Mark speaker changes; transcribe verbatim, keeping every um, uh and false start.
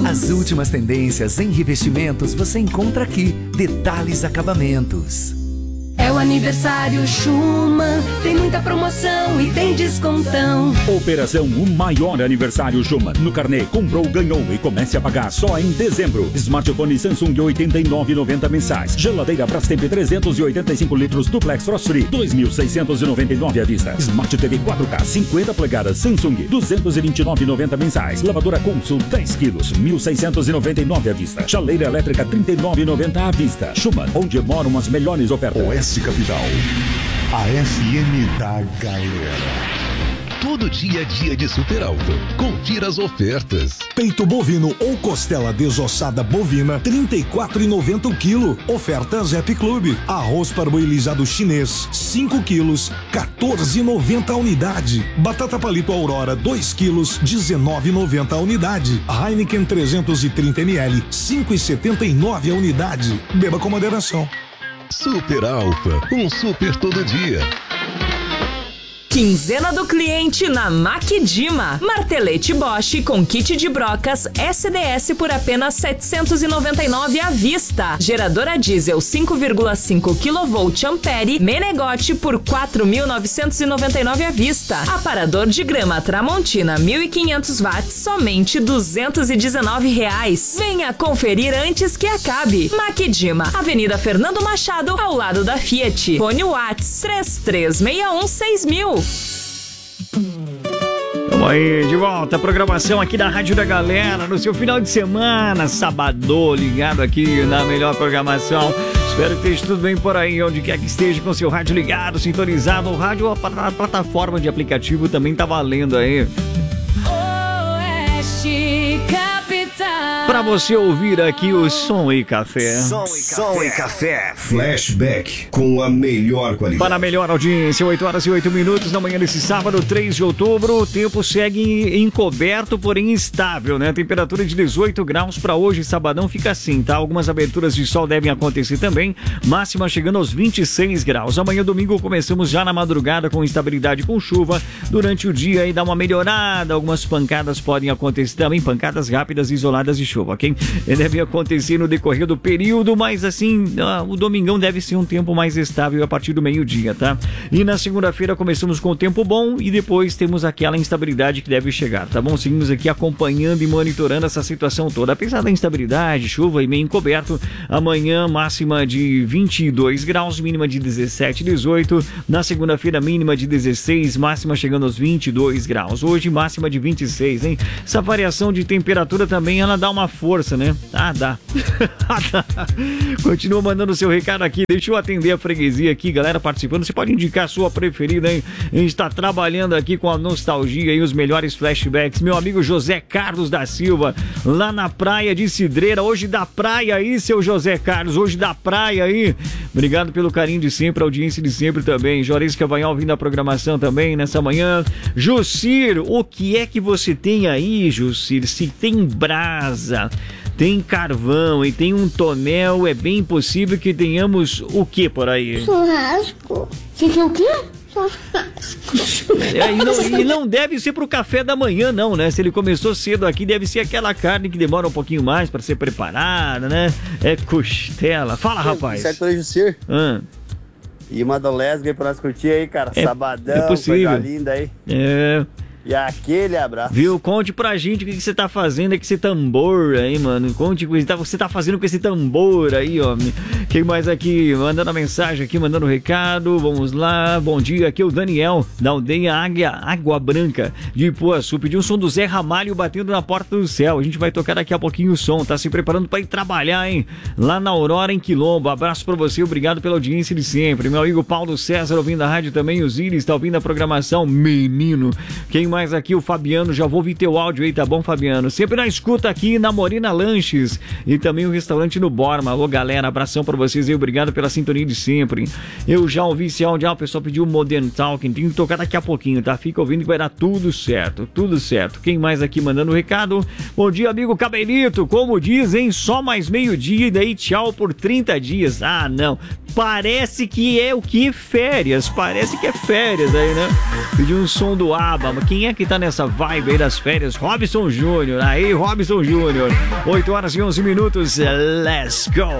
Speaker 1: As últimas tendências em revestimentos você encontra aqui. Detalhes Acabamentos.
Speaker 2: É o aniversário Schumann, tem muita promoção e tem descontão.
Speaker 3: Operação O Maior Aniversário Schumann. No carnê, comprou, ganhou e comece a pagar só em dezembro. Smartphone Samsung oitenta e nove reais e noventa centavos mensais. Geladeira Brastemp trezentos e oitenta e cinco litros Duplex Frost Free, dois mil seiscentos e noventa e nove reais à vista. Smart T V quatro K cinquenta polegadas Samsung, duzentos e vinte e nove reais e noventa centavos mensais. Lavadora Consul dez quilos, mil seiscentos e noventa e nove reais à vista. Chaleira elétrica trinta e nove reais e noventa centavos à vista. Schumann, onde moram as melhores ofertas.
Speaker 4: Oeste Capital, a F M da galera.
Speaker 5: Todo dia é dia de Super Alto. Confira as ofertas.
Speaker 4: Peito bovino ou costela desossada bovina, trinta e quatro reais e noventa centavos o quilo. Oferta Zep Clube. Arroz parboilizado chinês, cinco quilos, quatorze reais e noventa centavos a unidade. Batata palito Aurora, dois quilos, dezenove reais e noventa centavos a unidade. Heineken trezentos e trinta mililitros, cinco reais e setenta e nove centavos a unidade. Beba com moderação.
Speaker 5: Super Alfa, um super todo dia.
Speaker 6: Quinzena do cliente na Maquidima. Martelete Bosch com kit de brocas S D S por apenas setecentos e noventa e nove reais à vista. Geradora diesel cinco vírgula cinco quilovolts Ampere Menegote por quatro mil novecentos e noventa e nove reais à vista. Aparador de grama Tramontina mil e quinhentos watts somente duzentos e dezenove reais. Venha conferir antes que acabe. Maquidima, Avenida Fernando Machado, ao lado da Fiat. Fone Watts três três seis um seis mil.
Speaker 7: Vamos aí, de volta a programação aqui da Rádio da Galera, no seu final de semana, sabadô, ligado aqui na melhor programação. Espero que esteja tudo bem por aí, onde quer que esteja, com seu rádio ligado, sintonizado. O rádio, a plataforma de aplicativo também tá valendo aí.
Speaker 2: Oeste Capital.
Speaker 7: Pra você ouvir aqui o Som e Café.
Speaker 1: Som e Café. Som e Café. Flashback com a melhor qualidade.
Speaker 7: Para a melhor audiência, oito horas e oito minutos na manhã desse sábado, três de outubro. O tempo segue encoberto, porém instável, né? Temperatura de dezoito graus para hoje, sabadão, fica assim, tá? Algumas aberturas de sol devem acontecer também. Máxima chegando aos vinte e seis graus. Amanhã, domingo, começamos já na madrugada com instabilidade com chuva. Durante o dia aí dá uma melhorada. Algumas pancadas podem acontecer também, pancadas rápidas isoladas de chuva, ok? Deve acontecer no decorrer do período, mas assim, o domingão deve ser um tempo mais estável a partir do meio-dia, tá? E na segunda-feira começamos com o tempo bom e depois temos aquela instabilidade que deve chegar, tá bom? Seguimos aqui acompanhando e monitorando essa situação toda. Apesar da instabilidade, chuva e meio encoberto, amanhã máxima de vinte e dois graus, mínima de dezessete, dezoito. Na segunda-feira, mínima de dezesseis, máxima chegando aos vinte e dois graus. Hoje, máxima de vinte e seis, hein? Essa variação de temperatura também, ela dá uma força, né? Ah, dá. Continua mandando seu recado aqui. Deixa eu atender a freguesia aqui, galera participando. Você pode indicar a sua preferida, hein? A gente tá trabalhando aqui com a nostalgia e os melhores flashbacks. Meu amigo José Carlos da Silva, lá na praia de Cidreira. Hoje da praia aí, seu José Carlos. Hoje da praia aí. Obrigado pelo carinho de sempre, a audiência de sempre também. Joris Cavanhal vindo da programação também nessa manhã. Jucir, o que é que você tem aí, Jucir? Se tem brasa, tem carvão e tem um tonel, é bem possível que tenhamos o que por aí?
Speaker 8: Churrasco. Você quer o quê? Churrasco.
Speaker 7: É, e, não, e não deve ser pro café da manhã, não, né? Se ele começou cedo aqui, deve ser aquela carne que demora um pouquinho mais pra ser preparada, né? É costela. Fala, rapaz.
Speaker 9: Certo, Jucir.
Speaker 7: Ah.
Speaker 9: E manda o lesga aí pra nós curtir aí, cara.
Speaker 7: É,
Speaker 9: Sabadão,
Speaker 7: é possível.
Speaker 9: coisa linda aí.
Speaker 7: É...
Speaker 9: E aquele abraço.
Speaker 7: Viu? Conte pra gente o que, que você tá fazendo com esse tambor aí, mano. Conte o que você tá fazendo com esse tambor aí, ó. Quem mais aqui? Mandando a mensagem aqui, mandando o recado. Vamos lá. Bom dia, aqui é o Daniel, da aldeia Águia, Água Branca, de Ipuaçu. Pediu um som do Zé Ramalho batendo na porta do céu. A gente vai tocar daqui a pouquinho o som. Tá se preparando pra ir trabalhar, hein? Lá na Aurora, em Quilombo. Abraço pra você, obrigado pela audiência de sempre. Meu amigo Paulo César ouvindo a rádio também. O Ziris tá ouvindo a programação. Menino. Quem mais aqui? O Fabiano, já vou ouvir teu áudio aí, tá bom, Fabiano? Sempre na escuta aqui na Morena Lanches e também o restaurante no Borma. Alô, galera, abração pra vocês aí, obrigado pela sintonia de sempre. Eu já ouvi esse áudio, ah, o pessoal pediu o Modern Talking, tem que tocar daqui a pouquinho, tá? Fica ouvindo que vai dar tudo certo, tudo certo. Quem mais aqui mandando o recado? Bom dia, amigo Cabelito, como dizem, só mais meio-dia e daí tchau por trinta dias. Ah, não, parece que é o que? Férias, parece que é férias aí, né? Pediu um som do ABBA, mas quem quem é que tá nessa vibe aí das férias? Robson Júnior. Aí, Robson Júnior. oito horas e onze minutos. Let's go!